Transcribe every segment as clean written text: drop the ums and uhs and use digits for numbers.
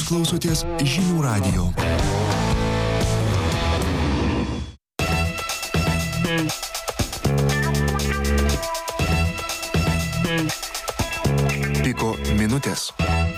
klausotės Žinių radijo. Piko minutės.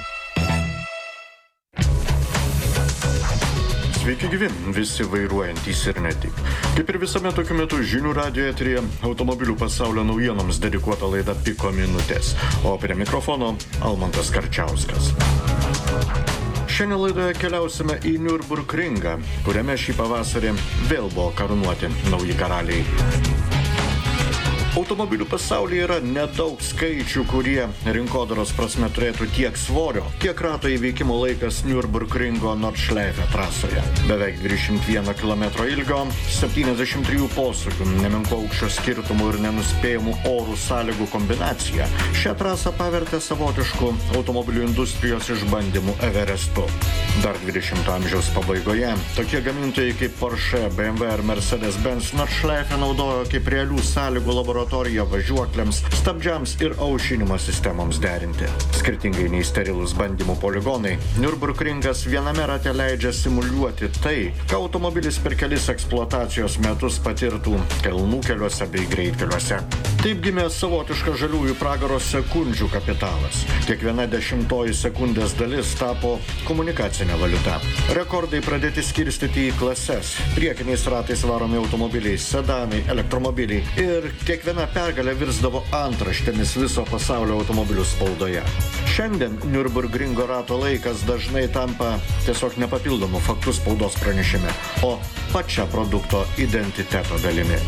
Sveiki gyvi, visi vairuojantys ir ne tik. Kaip ir visame tokiu metu Žinių radijo eteryje automobilių pasaulio naujienoms dedikuota laida Piko minutės, o prie mikrofono Almantas Karčiauskas. Šiandien laidoje keliausime į Nürburgringą, kuriame šį pavasarį vėl buvo karūnuoti nauji karaliai. Automobilių pasaulyje yra nedaug skaičių, kurie rinkodaros prasme turėtų tiek svorio, kiek rato įveikimo laikas Nürburgringo Nordschleife trasoje. Beveik 21 km ilgio, 73 posūkių, nemenko aukščio skirtumų ir nenuspėjamų orų sąlygų kombinacija šią trasą pavertė savotišku automobilių industrijos išbandymų Everestu. Dar 20 amžiaus pabaigoje tokie gamintojai kaip Porsche, BMW ir Mercedes-Benz Nordschleife naudojo kaip realių sąlygų laboratoriją važiuokliams, stabdžiams ir aušinimo sistemoms derinti. Skirtingai nei sterilūs bandymų poligonai, Nürburgringas viename rate leidžia simuliuoti tai, ką automobilis per kelis eksploatacijos metus patirtų kalnų keliuose bei greitkeliuose. Taip gimė savotiškas žaliųjų pragaro sekundžių kapitalas. Kiekviena 10 sekundės dalis tapo komunikacinė valiuta. Rekordai pradėti skirstyti į klases. Priekiniais ratais varomi automobiliai, sedanai, elektromobiliai ir kiekviena pergalė virsdavo antraštėmis viso pasaulio automobilių spaudoje. Šiandien Nürburgringo rato laikas dažnai tampa tiesiog nepapildomų faktų spaudos pranešime, o pačia produkto identiteto dalimi.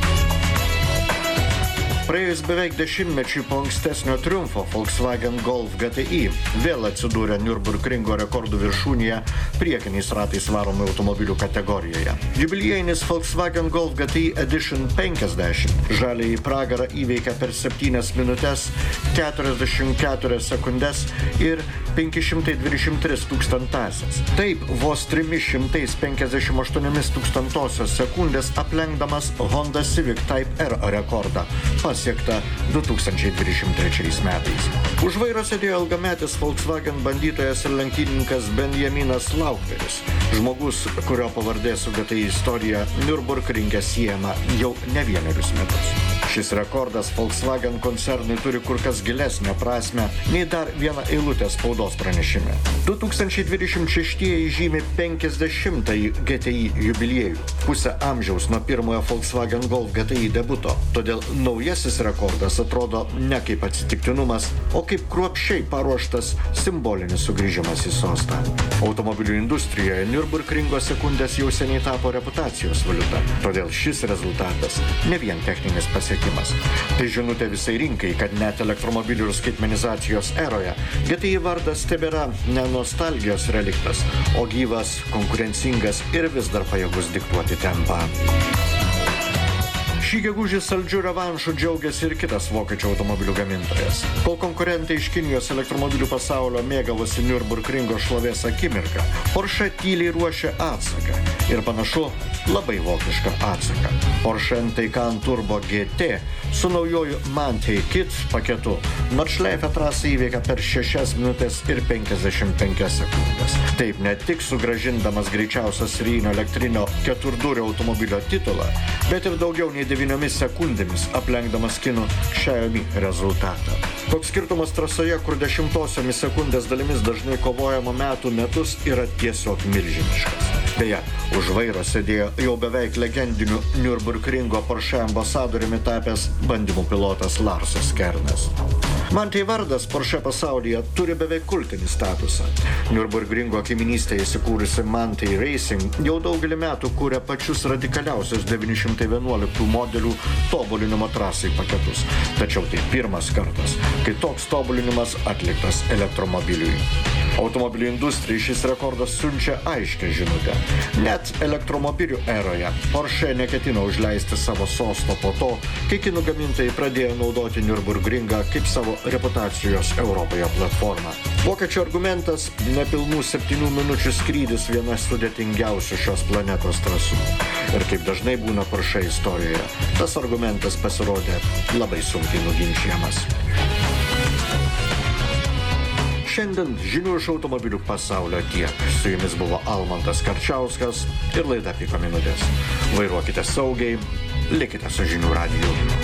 Praėjus beveik 10-mečiui po ankstesnio triumfo Volkswagen Golf GTI vėl atsidūrė Nürburgringo rekordų viršūnėje priekiniais ratais varomų automobilių kategorijoje. Jubiliejinis Volkswagen Golf GTI Edition 50 žaliąjį pragarą įveikė per 7 minutes, 44 sekundes ir 523 tūkstantąsias. Taip, vos 358 tūkstantosios sekundės aplenkdamas Honda Civic Type R rekordą, pasiekta 2023 metais. Už vairo sėdėjo ilgametis Volkswagen bandytojas ir lenktynininkas Benjaminas Lauchveris, žmogus, kurio pavardė su GTI istorija Nürburgringe siejama jau ne vienerius metus. Šis rekordas Volkswagen koncernui turi kur kas gilesnę prasmę nei dar vieną eilutę spaudos pranešime. 2026 žymi 50-ąjį GTI jubiliejų, pusę amžiaus nuo pirmojo Volkswagen Golf GTI debuto, todėl naujasis rekordas atrodo ne kaip atsitiktinumas, o kaip kruopščiai paruoštas simbolinis sugrįžimas į sostą. Automobilių industrijoje Nürburgringo sekundės jau seniai tapo reputacijos valiuta, todėl šis rezultatas ne vien techninis pasiekimas. Tai žinutė visai rinkai, kad net elektromobilių ir skaitmenizacijos eroje GTI vardas tebėra ne nostalgijos reliktas, o gyvas, konkurencingas ir vis dar pajėgus diktuoti tempą. Šį gegužį saldžiu revanšu džiaugiasi ir kitas vokiečių automobilių gamintojas. Kol konkurentai iš Kinijos elektromobilių pasaulio mėgavosi Nürburgringo šlovės akimirką, Porsche tyliai ruošia atsaką. Ir panašu, labai vokišką atsaką. Porsche Taycan Turbo GT su naujoju Manthey Kit paketu Nordschleife trasą įveikė per 6 minutės ir 55 sekundės. Taip ne tik sugrąžindamas greičiausio serijinio elektrinio keturdurio automobilio titulą, bet ir daugiau nei 9 sekundėmis aplenkdamas kinų Xiaomi rezultatą. Toks skirtumas trasoje, kur 10 sekundės dalimis dažnai kovojama metų metus, yra tiesiog milžiniškas. Beje, už vairo sėdėjo jau beveik legendiniu Nürburgringo Porsche ambasadoriumi tapęs bandymų pilotas Larsas Kernas. Manthey vardas Porsche pasaulyje turi beveik kultinį statusą. Nürburgringo kaiminystėje įsikūrusi Manthey Racing jau daugelį metų kūrė pačius radikaliausius 911 modelių tobulinimo trasai paketus. Tačiau tai pirmas kartas, kai toks tobulinimas atliktas elektromobiliui. Automobilių industrijai šis rekordas siunčia aiškią žinutę. Net elektromobilių eroje Porsche neketino užleisti savo sosto po to, kai kinų gamintojai pradėjo naudoti Nürburgringą kaip savo reputacijos Europoje platformą. Vokiečių argumentas – nepilnų 7 minučių skrydis viena sudėtingiausių šios planetos trasų. Ir kaip dažnai būna Porsche istorijoje, tas argumentas pasirodė labai sunkiai nuginčiamas. Šiandien žinių iš automobilių pasaulio tiek. Su jumis buvo Almantas Karčiauskas ir laida Piko minutės. Vairuokite saugiai, likite su Žinių radiju.